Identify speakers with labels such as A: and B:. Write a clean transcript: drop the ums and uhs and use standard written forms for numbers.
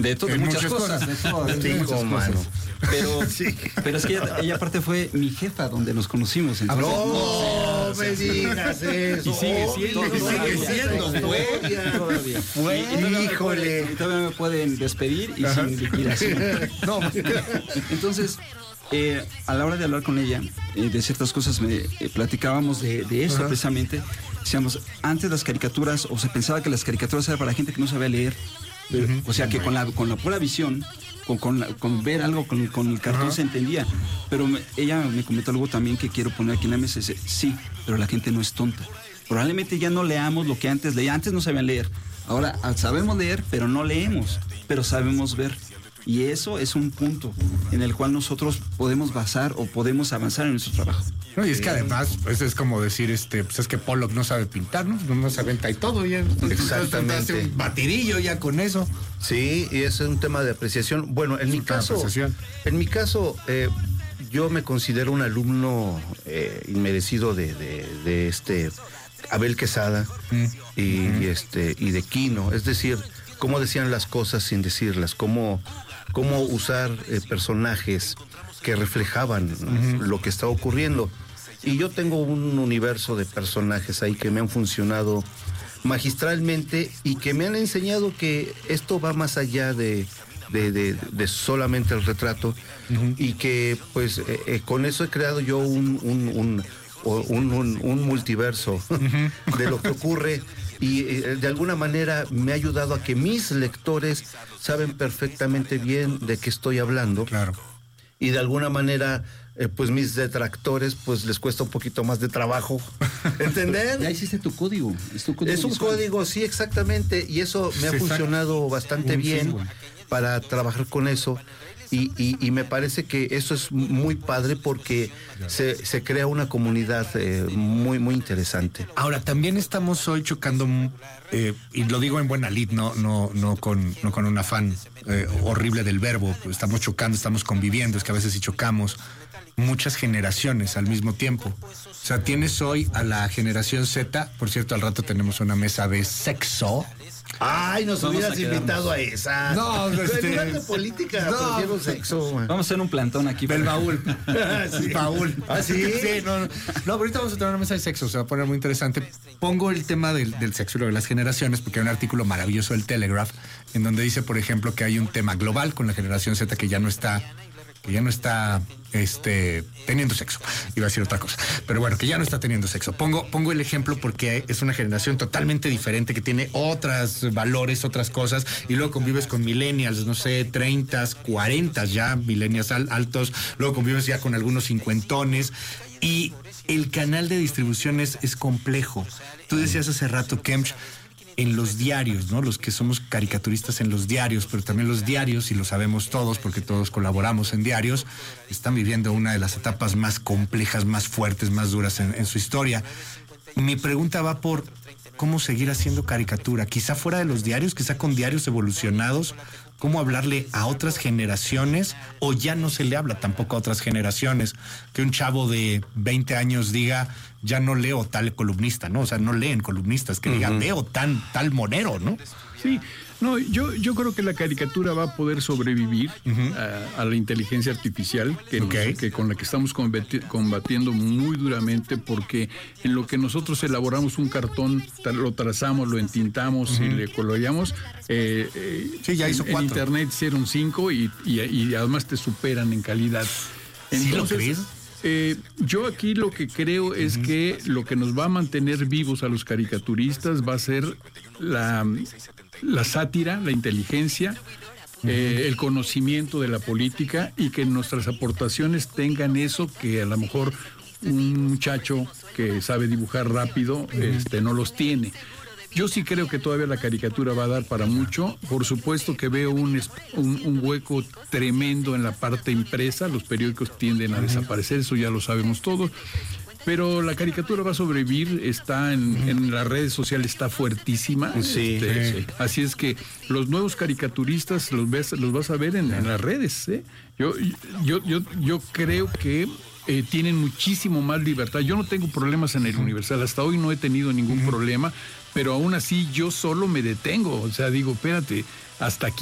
A: De muchas cosas.
B: De todo,
A: De
B: sí,
A: muchas
B: mano.
A: cosas. Pero es que ella aparte fue mi jefa donde nos conocimos. Entonces,
B: No me digas eso.
A: Y sigue siendo,
B: todavía. Híjole.
A: Y todavía me pueden despedir y sin liquidación. No, entonces, a la hora de hablar con ella, de ciertas cosas, platicábamos de eso precisamente. Decíamos, antes las caricaturas, o se pensaba que las caricaturas eran para gente que no sabía leer. O sea, que con la pura visión, con ver algo con el cartón se entendía. Pero ella me comentó algo también que quiero poner aquí en la mesa. Dice, sí, pero la gente no es tonta. Probablemente ya no leamos lo que antes leía. Antes no sabían leer. Ahora sabemos leer, pero no leemos. Pero sabemos ver. Y eso es un punto en el cual nosotros podemos basar o podemos avanzar en nuestro trabajo.
C: No, y es que además, pues es como decir, pues es que Pollock no sabe pintar, ¿no? No se aventa y todo, ya.
B: Exactamente.
C: Hace un batirillo ya con eso.
B: Sí, y ese es un tema de apreciación. Bueno, en mi caso, yo me considero un alumno inmerecido de Abel Quesada y de Quino. Es decir, cómo decían las cosas sin decirlas, cómo usar personajes que reflejaban lo que estaba ocurriendo. Y yo tengo un universo de personajes ahí que me han funcionado magistralmente y que me han enseñado que esto va más allá de solamente el retrato y que pues con eso he creado yo un multiverso de lo que ocurre y de alguna manera me ha ayudado a que mis lectores saben perfectamente bien de qué estoy hablando.
C: Claro.
B: Y de alguna manera, pues mis detractores, pues les cuesta un poquito más de trabajo. ¿Entender?
A: Ya hiciste tu código. Es tu código.
B: Es un código, sí, exactamente. Y eso me ha funcionado bastante bien para trabajar con eso. Y me parece que eso es muy padre porque se crea una comunidad muy, muy interesante.
C: Ahora, también estamos hoy chocando, y lo digo en buena lid, no con un afán horrible del verbo. Estamos chocando, estamos conviviendo, es que a veces sí chocamos muchas generaciones al mismo tiempo. O sea, tienes hoy a la generación Z, por cierto, al rato tenemos una mesa de sexo.
B: Ay, nos hubieras invitado a esa.
C: No,
B: en lugar de política, prefiero sexo.
A: Vamos a hacer un plantón aquí.
C: El baúl.
B: Sí.
C: Baúl.
B: ¿Ah, sí?
C: Sí, no, ahorita vamos a tener una mesa de sexo, se va a poner muy interesante. Pongo el tema del sexo y lo de las generaciones, porque hay un artículo maravilloso del Telegraph, en donde dice, por ejemplo, que hay un tema global con la generación Z que ya no está teniendo sexo. Iba a decir otra cosa, pero bueno, que ya no está teniendo sexo. Pongo el ejemplo porque es una generación totalmente diferente que tiene otros valores, otras cosas, y luego convives con millennials, no sé, 30, 40 ya, millennials altos, luego convives ya con algunos cincuentones, y el canal de distribución es complejo. Tú decías hace rato, Kemch, en los diarios, ¿no? Los que somos caricaturistas en los diarios, pero también los diarios, y lo sabemos todos porque todos colaboramos en diarios, están viviendo una de las etapas más complejas, más fuertes, más duras en su historia. Mi pregunta va por cómo seguir haciendo caricatura, quizá fuera de los diarios, quizá con diarios evolucionados, cómo hablarle a otras generaciones, o ya no se le habla tampoco a otras generaciones, que un chavo de 20 años diga, ya no leo tal columnista, ¿no? O sea, no leen columnistas, que digan, veo tal monero, ¿no?
D: Sí, no, yo creo que la caricatura va a poder sobrevivir a la inteligencia artificial que con la que estamos combatiendo muy duramente, porque en lo que nosotros elaboramos un cartón, lo trazamos, lo entintamos y le coloreamos,
C: ya hizo 4.
D: En internet hicieron 5 y además te superan en calidad. Entonces,
C: ¿sí lo crees?
D: Yo aquí lo que creo es que lo que nos va a mantener vivos a los caricaturistas va a ser la sátira, la inteligencia, el conocimiento de la política, y que nuestras aportaciones tengan eso que a lo mejor un muchacho que sabe dibujar rápido no los tiene. Yo sí creo que todavía la caricatura va a dar para mucho. Por supuesto que veo un hueco tremendo en la parte impresa. Los periódicos tienden a desaparecer, eso ya lo sabemos todos. Pero la caricatura va a sobrevivir, está en las redes sociales, está fuertísima.
B: Sí.
D: Así es que los nuevos caricaturistas los vas a ver en las redes. Yo creo que tienen muchísimo más libertad. Yo no tengo problemas en el Universal, hasta hoy no he tenido ningún problema, pero aún así yo solo me detengo. O sea, digo, espérate, hasta aquí